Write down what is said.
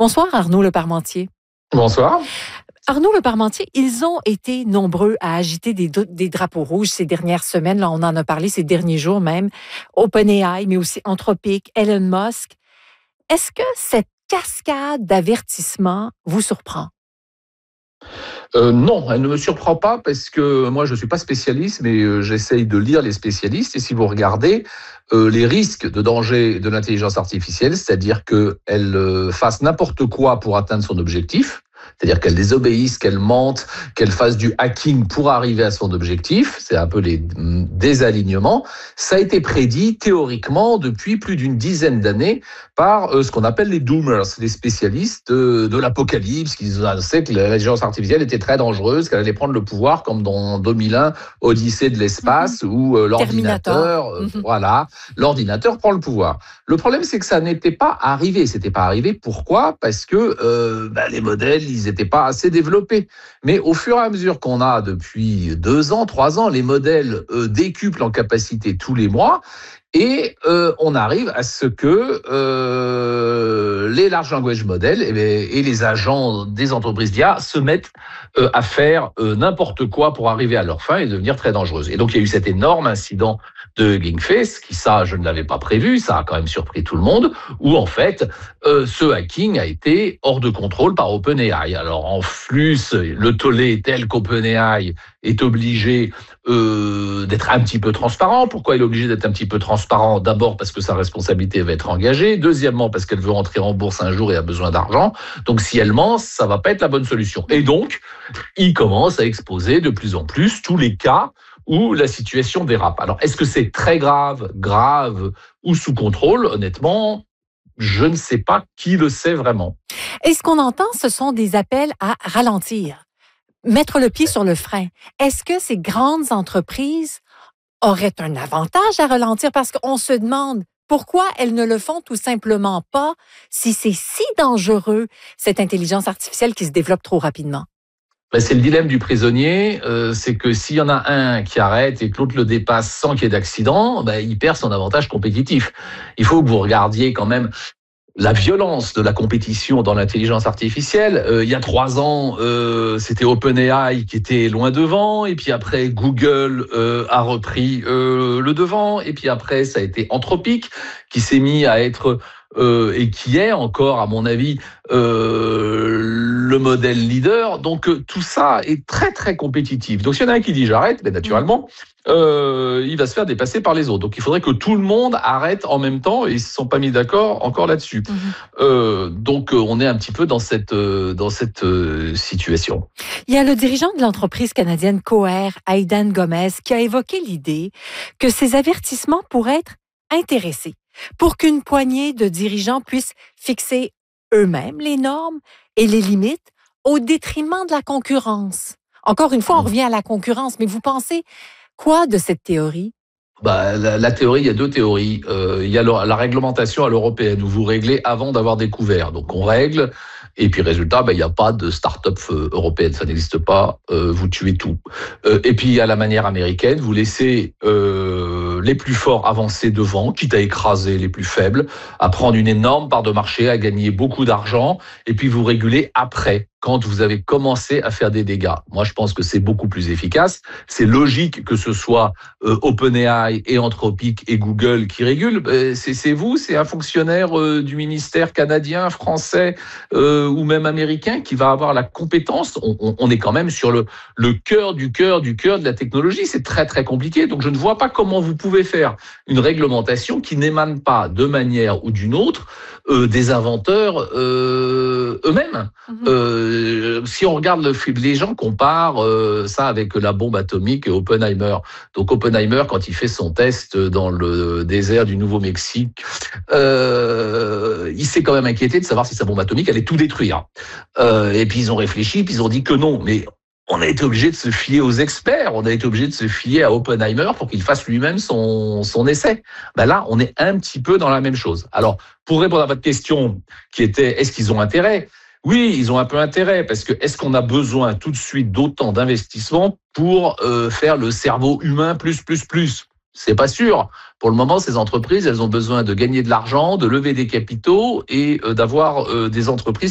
Bonsoir Arnaud Leparmentier. Bonsoir. Arnaud Leparmentier, ils ont été nombreux à agiter des drapeaux rouges ces dernières semaines. Là, on en a parlé ces derniers jours même. OpenAI, mais aussi Anthropic, Elon Musk. Est-ce que cette cascade d'avertissements vous surprend? Non, elle ne me surprend pas parce que moi, je ne suis pas spécialiste, mais j'essaye de lire les spécialistes. Et si vous regardez les risques de danger de l'intelligence artificielle, c'est-à-dire qu'elle fasse n'importe quoi pour atteindre son objectif, c'est-à-dire qu'elle désobéisse, qu'elle mente, qu'elle fasse du hacking pour arriver à son objectif, c'est un peu les désalignements, ça a été prédit théoriquement depuis plus d'une dizaine d'années par ce qu'on appelle les doomers, les spécialistes de l'apocalypse, qui annonçaient que l'intelligence artificielle était très dangereuse, qu'elle allait prendre le pouvoir comme dans 2001, Odyssée de l'espace, où l'ordinateur, l'ordinateur prend le pouvoir. Le problème, c'est que ça n'était pas arrivé. C'était pas arrivé. Pourquoi ? Parce que les modèles, ils n'étaient pas assez développés. Mais au fur et à mesure qu'on a depuis 2 ans, 3 ans, les modèles décuplent en capacité tous les mois. Et on arrive à ce que les large language models et les agents des entreprises d'IA se mettent à faire n'importe quoi pour arriver à leur fin et devenir très dangereuses. Et donc il y a eu cet énorme incident de Hugging Face, qui ça je ne l'avais pas prévu, ça a quand même surpris tout le monde, où en fait ce hacking a été hors de contrôle par OpenAI. Alors en plus, le tollé est tel qu'OpenAI est obligé d'être un petit peu transparent. Pourquoi il est obligé d'être un petit peu transparent ? D'abord parce que sa responsabilité va être engagée. Deuxièmement parce qu'elle veut rentrer en bourse un jour et a besoin d'argent. Donc si elle ment, ça va pas être la bonne solution. Et donc, il commence à exposer de plus en plus tous les cas où la situation dérape. Alors, est-ce que c'est très grave ou sous contrôle ? Honnêtement, je ne sais pas qui le sait vraiment. Et ce qu'on entend, ce sont des appels à ralentir, mettre le pied sur le frein. Est-ce que ces grandes entreprises auraient un avantage à ralentir? Parce qu'on se demande pourquoi elles ne le font tout simplement pas si c'est si dangereux, cette intelligence artificielle qui se développe trop rapidement. C'est le dilemme du prisonnier, c'est que s'il y en a un qui arrête et que l'autre le dépasse sans qu'il y ait d'accident, il perd son avantage compétitif. Il faut que vous regardiez quand même la violence de la compétition dans l'intelligence artificielle. Il y a 3 ans, c'était OpenAI qui était loin devant, et puis après Google a repris le devant, et puis après ça a été Anthropic qui s'est mis à être et qui est encore, à mon avis, le modèle leader. Donc tout ça est très très compétitif. Donc s'il y en a un qui dit j'arrête, naturellement, il va se faire dépasser par les autres. Donc il faudrait que tout le monde arrête en même temps, et ils ne se sont pas mis d'accord encore là-dessus. Donc on est un petit peu dans cette situation. Il y a le dirigeant de l'entreprise canadienne Coher, Aidan Gomez, qui a évoqué l'idée que ces avertissements pourraient être intéressés pour qu'une poignée de dirigeants puissent fixer eux-mêmes les normes et les limites au détriment de la concurrence. Encore une fois, on revient à la concurrence, mais vous pensez quoi de cette théorie? La théorie, il y a 2 théories. Il y a la réglementation à l'européenne, où vous réglez avant d'avoir découvert. Donc on règle, et puis résultat, il n'y a pas de start-up européenne, ça n'existe pas, vous tuez tout. Et puis il y a la manière américaine, vous laissez les plus forts avancer devant, quitte à écraser les plus faibles, à prendre une énorme part de marché, à gagner beaucoup d'argent, et puis vous régulez après, quand vous avez commencé à faire des dégâts. Moi, je pense que c'est beaucoup plus efficace. C'est logique que ce soit OpenAI et Anthropic et Google qui régulent. C'est vous, c'est un fonctionnaire du ministère canadien, français ou même américain qui va avoir la compétence. On est quand même sur le cœur du cœur de la technologie. C'est très, très compliqué. Donc, je ne vois pas comment vous pouvez faire une réglementation qui n'émane pas de manière ou d'une autre des inventeurs eux-mêmes. Si on regarde les gens comparent ça avec la bombe atomique et Oppenheimer. Donc Oppenheimer, quand il fait son test dans le désert du Nouveau-Mexique, il s'est quand même inquiété de savoir si sa bombe atomique allait tout détruire. Et puis ils ont réfléchi, puis ils ont dit que non. Mais on a été obligé de se fier aux experts, on a été obligé de se fier à Oppenheimer pour qu'il fasse lui-même son essai. Là, on est un petit peu dans la même chose. Alors, pour répondre à votre question, qui était est-ce qu'ils ont intérêt ? Oui, ils ont un peu intérêt, parce que est-ce qu'on a besoin tout de suite d'autant d'investissements pour faire le cerveau humain plus ? C'est pas sûr. Pour le moment, ces entreprises, elles ont besoin de gagner de l'argent, de lever des capitaux et d'avoir des entreprises